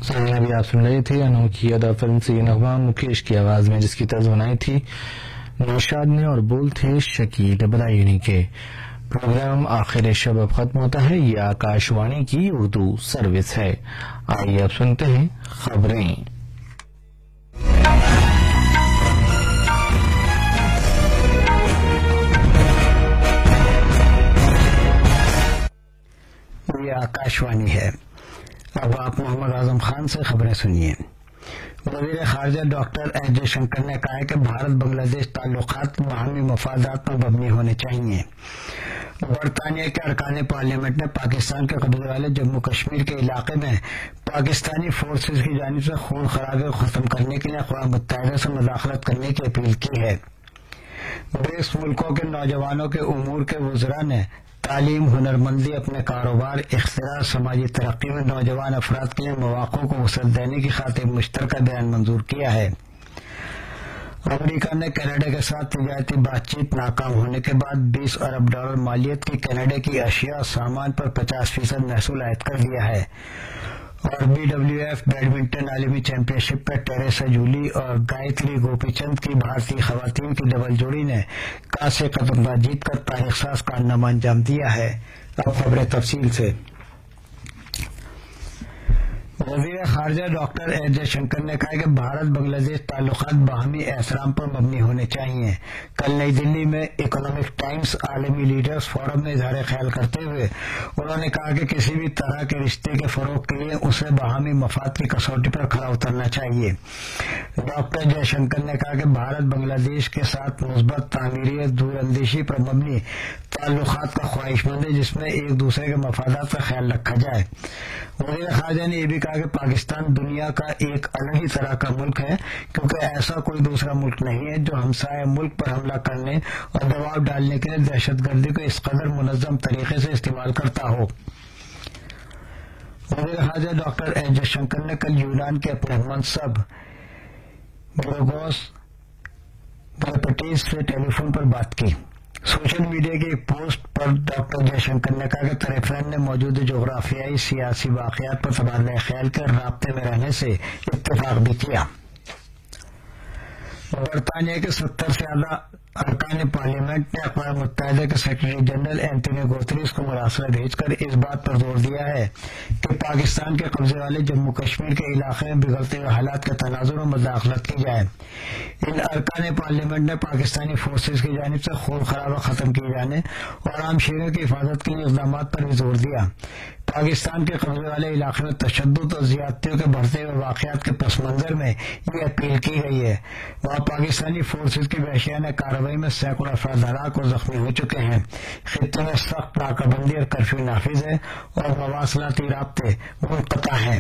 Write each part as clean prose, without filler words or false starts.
سامنے بھی آپ سن رہے تھے انوکھی ادا فلم سے یہ نغمہ مکیش کی آواز میں، جس کی طرز بنائی تھی نوشاد نے اور بول تھے شکیل بدایونی کے۔ پروگرام آخر شب اب ختم ہوتا ہے۔ یہ آکاش وانی کی اردو سروس ہے۔ آئیے اب سنتے ہیں خبریں۔ یہ آکاش وانی ہے۔ اب آپ محمد اعظم خان سے خبریں سنیے۔ وزیر خارجہ ڈاکٹر ایس جے شنکر نے کہا ہے کہ بھارت بنگلہ دیش تعلقات باہمی مفادات پر مبنی ہونے چاہیے۔ برطانیہ کے ارکان پارلیمنٹ نے پاکستان کے قبضے والے جموں کشمیر کے علاقے میں پاکستانی فورسز کی جانب سے خون خرابے کو ختم کرنے کے لیے اقوام متحدہ سے مداخلت کرنے کی اپیل کی ہے۔ برکس ملکوں کے نوجوانوں کے امور کے وزراء نے تعلیم، ہنرمندی، اپنے کاروبار، اختراع، سماجی ترقی میں نوجوان افراد کے لیے مواقع کو وسعت دینے کی خاطر مشترکہ بیان منظور کیا ہے۔ امریکہ نے کینیڈا کے ساتھ تجارتی بات چیت ناکام ہونے کے بعد $20 ارب مالیت کی کینیڈا کی اشیاء اور سامان پر 50% محصول عائد کر دیا ہے۔ اور BWF بیڈمنٹن عالمی چیمپئن شپ میں ٹیریسا جولی اور گایتری گوپی چند کی بھارتی خواتین کی ڈبل جوڑی نے کانسے کا تمغہ جیت کر تاریخ ساز کارنامہ انجام دیا ہے۔ اب خبریں تفصیل سے۔ وزیر خارجہ ڈاکٹر ایس جے شنکر نے کہا کہ بھارت بنگلہ دیش تعلقات باہمی احترام پر مبنی ہونے چاہیے۔ کل نئی دلی میں اکنامک ٹائمز عالمی لیڈرز فورم میں اظہار خیال کرتے ہوئے انہوں نے کہا کہ کسی بھی طرح کے رشتے کے فروغ کے لیے اسے باہمی مفاد کی کسوٹی پر کھرا اترنا چاہیے۔ ڈاکٹر جے شنکر نے کہا کہ بھارت بنگلہ دیش کے ساتھ مثبت تعمیری دور اندیشی پر مبنی تعلقات کا خواہش مند ہے، جس میں ایک دوسرے کے مفادات کا خیال رکھا جائے۔ وزیر خارجہ نے یہ بھی کہا کہ پاکستان دنیا کا ایک الگ ہی طرح کا ملک ہے، کیونکہ ایسا کوئی دوسرا ملک نہیں ہے جو ہمسایہ ملک پر حملہ کرنے اور دباؤ ڈالنے کے لیے دہشت گردی کو اس قدر منظم طریقے سے استعمال کرتا ہو۔ وزیر خارجہ ڈاکٹر ایس جے شنکر نے کل یونان کے اپنے منصب گروگوس گریپٹیز سے ٹیلی فون پر بات کی۔ سوشل میڈیا کی ایک پوسٹ پر ڈاکٹر جے شنکر نے کہا کہ طرفین نے موجود جغرافیائی سیاسی واقعات پر تبادلہ خیال کے رابطے میں رہنے سے اتفاق بھی کیا۔ برطانیہ کے 70 سے زیادہ ارکان پارلیمنٹ نے اقوام متحدہ کے سیکرٹری جنرل اینٹونیو گوتریس کو مراسلہ بھیج کر اس بات پر زور دیا ہے کہ پاکستان کے قبضے والے جموں کشمیر کے علاقے میں بگڑتے ہوئے حالات کے تناظر میں مداخلت کی جائے۔ ان ارکان پارلیمنٹ نے پاکستانی فورسز کی جانب سے خون خرابہ ختم کیے جانے اور عام شہریوں کی حفاظت کے لیے اقدامات پر بھی زور دیا۔ پاکستان کے قبضے والے علاقے میں تشدد اور زیادتیوں کے بڑھتے ہوئے واقعات کے پس منظر میں یہ اپیل کی گئی ہے۔ وہاں پاکستانی فورسز کی وحشیانہ کارروائی میں سینکڑوں افراد ہلاک اور زخمی ہو چکے ہیں۔ خطے میں سخت ناکہ بندی اور کرفیو نافذ ہے اور مواصلاتی رابطے منقطع ہیں۔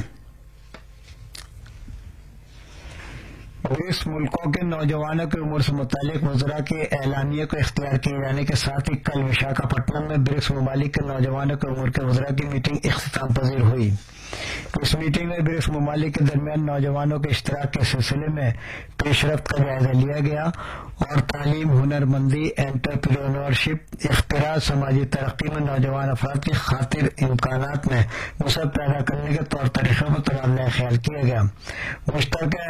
برکس ملکوں کے نوجوانوں کے امور سے متعلق وزراء کے اعلامیے کو اختیار کیے جانے کے ساتھ ہی کل وشاکھاپٹنم میں برکس ممالک کے نوجوانوں کے امور کے وزراء کی میٹنگ اختتام پذیر ہوئی۔ اس میٹنگ میں برکس ممالک کے درمیان نوجوانوں کے اشتراک کے سلسلے میں پیش رفت کا جائزہ لیا گیا اور تعلیم، ہنرمندی، انٹرپرینورشپ، اختراع، سماجی ترقی میں نوجوان افراد کی خاطر امکانات میں وسعت پیدا کرنے کے طور طریقوں پر تبادلہ خیال کیا گیا۔ مشترکہ